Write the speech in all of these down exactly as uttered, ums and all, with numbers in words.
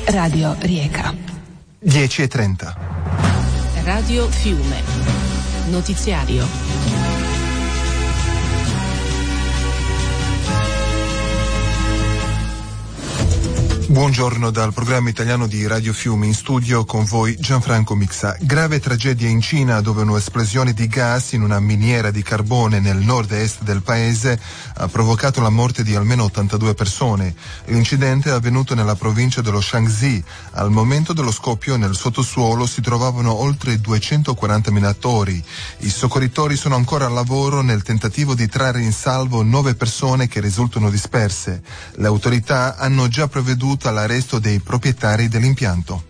Radio Rijeka. dieci e trenta. Radio Fiume. Notiziario. Buongiorno dal programma italiano di Radio Fiume, in studio con voi Gianfranco Mixa. Grave tragedia in Cina, dove un'esplosione di gas in una miniera di carbone nel nord-est del paese ha provocato la morte di almeno ottantadue persone. L'incidente è avvenuto nella provincia dello Shaanxi. Al momento dello scoppio nel sottosuolo si trovavano oltre duecentoquaranta minatori. I soccorritori sono ancora al lavoro nel tentativo di trarre in salvo nove persone che risultano disperse. Le autorità hanno già provveduto all'arresto dei proprietari dell'impianto.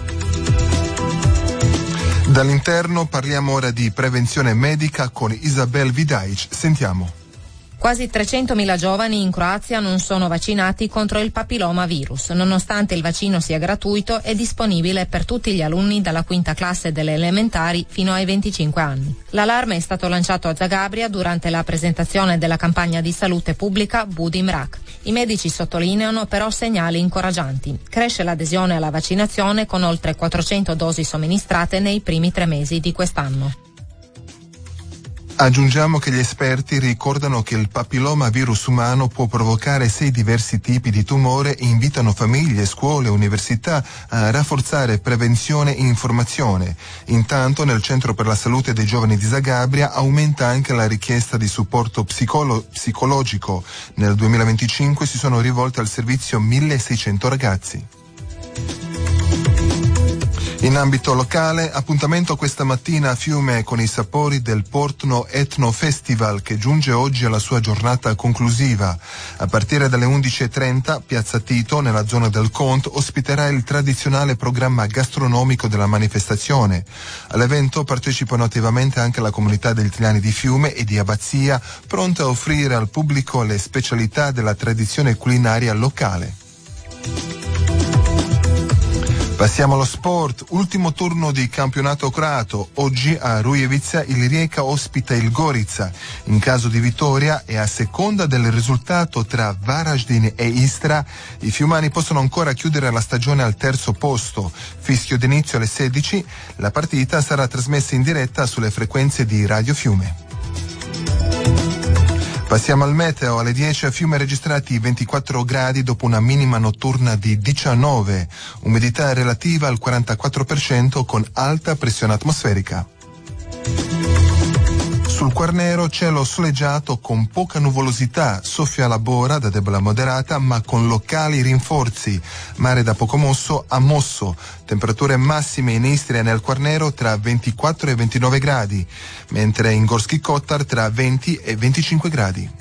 Dall'interno parliamo ora di prevenzione medica con Isabel Vidaic. Sentiamo. Quasi trecentomila giovani in Croazia non sono vaccinati contro il papillomavirus, nonostante il vaccino sia gratuito e disponibile per tutti gli alunni dalla quinta classe delle elementari fino ai venticinque anni. L'allarme è stato lanciato a Zagabria durante la presentazione della campagna di salute pubblica Budim Rak. I medici sottolineano però segnali incoraggianti. Cresce l'adesione alla vaccinazione con oltre quattrocento dosi somministrate nei primi tre mesi di quest'anno. Aggiungiamo che gli esperti ricordano che il papillomavirus umano può provocare sei diversi tipi di tumore e invitano famiglie, scuole e università a rafforzare prevenzione e informazione. Intanto nel Centro per la Salute dei Giovani di Zagabria aumenta anche la richiesta di supporto psicolo- psicologico. Nel duemilaventicinque si sono rivolti al servizio milleseicento ragazzi. In ambito locale, appuntamento questa mattina a Fiume con i sapori del Portno Etno Festival, che giunge oggi alla sua giornata conclusiva. A partire dalle undici e trenta, Piazza Tito, nella zona del Cont, ospiterà il tradizionale programma gastronomico della manifestazione. All'evento partecipano attivamente anche la comunità degli italiani di Fiume e di Abbazia, pronta a offrire al pubblico le specialità della tradizione culinaria locale. Passiamo allo sport, ultimo turno di campionato croato. Oggi a Rujevica il Rijeka ospita il Gorica. In caso di vittoria e a seconda del risultato tra Varaždin e Istra, i fiumani possono ancora chiudere la stagione al terzo posto. Fischio d'inizio alle sedici, la partita sarà trasmessa in diretta sulle frequenze di Radio Fiume. Passiamo al meteo, alle dieci a Fiume registrati ventiquattro gradi dopo una minima notturna di diciannove, umidità relativa al quarantaquattro per cento con alta pressione atmosferica. Sul Quarnero cielo soleggiato con poca nuvolosità, soffia la bora da debole a moderata ma con locali rinforzi, mare da poco mosso a mosso, temperature massime in Istria e nel Quarnero tra ventiquattro e ventinove gradi, mentre in Gorski Kotar tra venti e venticinque gradi.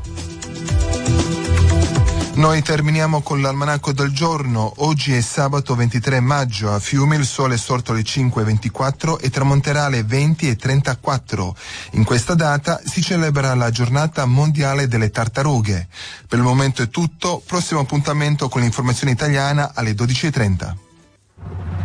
Noi terminiamo con l'almanacco del giorno. Oggi è sabato ventitré maggio. A Fiume il sole è sorto alle cinque e ventiquattro e tramonterà alle venti e trentaquattro. In questa data si celebra la giornata mondiale delle tartarughe. Per il momento è tutto. Prossimo appuntamento con l'informazione italiana alle dodici e trenta.